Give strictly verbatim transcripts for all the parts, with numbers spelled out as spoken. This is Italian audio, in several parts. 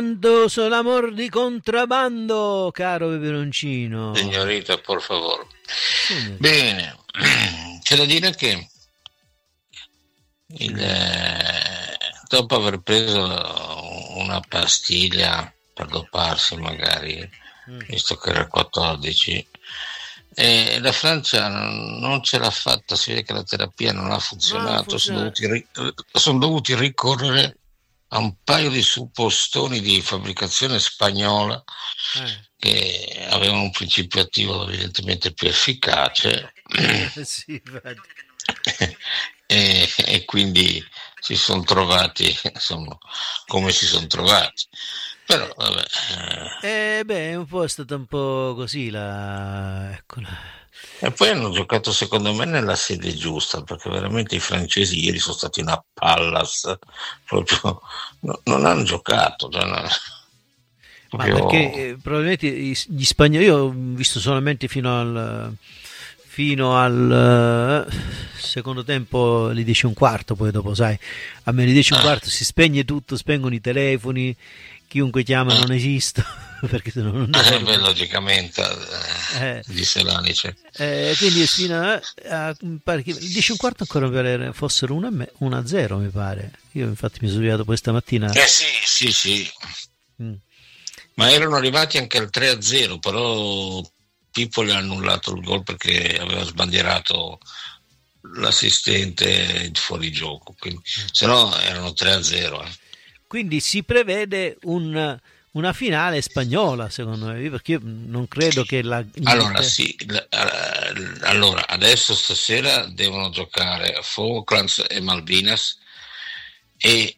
Sono amor di contrabbando, caro peperoncino. Signorita, por favore. Signorita. Bene, c'è da dire che il, eh, dopo aver preso una pastiglia per doparsi magari, mm. visto che era quattordici, e la Francia non ce l'ha fatta, si vede che la terapia non ha funzionato, sono dovuti, sono dovuti ricorrere a un paio di suppostoni di fabbricazione spagnola eh. che avevano un principio attivo evidentemente più efficace sì, e, e quindi si sono trovati insomma come si sono trovati, però vabbè eh, eh beh un po' è stata un po' così la eccola. E poi hanno giocato secondo me nella sede giusta, perché veramente i francesi ieri sono stati una pallas, proprio no, non hanno giocato. Cioè, no, proprio... Ma perché eh, probabilmente gli spagnoli, io ho visto solamente fino al fino al uh, secondo tempo le dieci e un quarto, poi dopo sai, a me le dieci e un quarto si spegne tutto, spengono i telefoni, chiunque chiama non esiste. Perché se no non eh, beh, logicamente eh, eh, disse l'Anice eh, quindi fino a, a pare che il dieci e un quarto ancora fossero uno a zero mi pare, io infatti mi sono svegliato poi stamattina eh sì sì sì mm. ma erano arrivati anche al tre a zero, però Pippo gli ha annullato il gol perché aveva sbandierato l'assistente fuori gioco, quindi, mm. se no erano tre a zero eh. Quindi si prevede un una finale spagnola, secondo me, perché io non credo che la... Allora, sì, allora, adesso stasera devono giocare Falklands e Malvinas e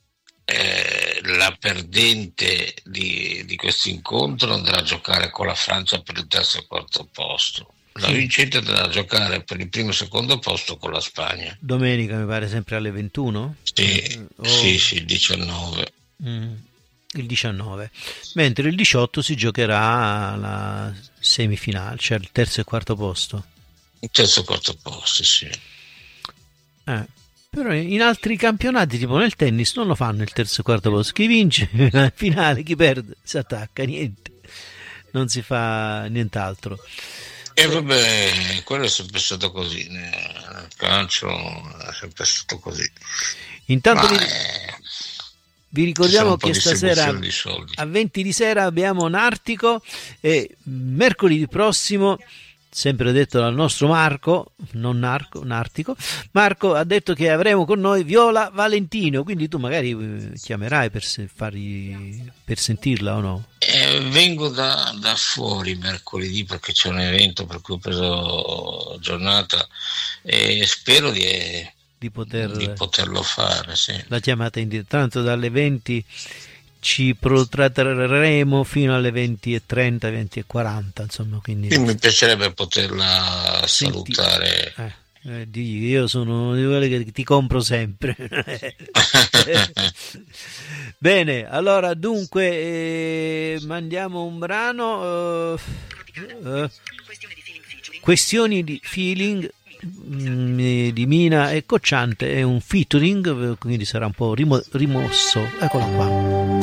eh, la perdente di, di questo incontro andrà a giocare con la Francia per il terzo e quarto posto. La vincente andrà a giocare per il primo e secondo posto con la Spagna. Domenica, mi pare, sempre alle ventuno? Sì, oh. sì, sì, diciannove. Mm. Il diciannove, mentre il diciotto si giocherà la semifinale, cioè il terzo e quarto posto. Il terzo e quarto posto, sì. Eh, però in altri campionati, tipo nel tennis, non lo fanno il terzo e quarto posto. Chi vince la finale, chi perde si attacca, niente. Non si fa nient'altro. E vabbè, quello è sempre stato così, nel calcio è sempre stato così. Intanto vi... è... Vi ricordiamo che stasera a venti di sera abbiamo Nartico e mercoledì prossimo, sempre detto dal nostro Marco, non Narco, Nartico, Marco ha detto che avremo con noi Viola Valentino, quindi tu magari chiamerai per, se, fargli, per sentirla o no? Eh, vengo da, da fuori mercoledì perché c'è un evento per cui ho preso giornata e spero di... Di, poter, di poterlo fare, sì. La chiamata in diretta, tanto dalle venti ci protrarremo fino alle venti e trenta, venti e quaranta, insomma, quindi sì, mi piacerebbe poterla Senti, salutare. Eh, eh, di, io sono di quelli che ti compro sempre. Bene, allora dunque eh, mandiamo un brano. Eh, eh, questioni di feeling di Mina e Cocciante, è un featuring, quindi sarà un po' rimo- rimosso. Eccolo qua.